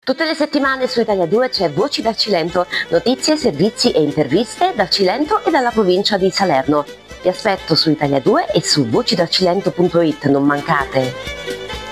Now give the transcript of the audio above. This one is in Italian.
Tutte le settimane su Italia 2 c'è Voci dal Cilento, notizie, servizi e interviste dal Cilento e dalla provincia di Salerno. Vi aspetto su Italia 2 e su vocidalcilento.it, non mancate!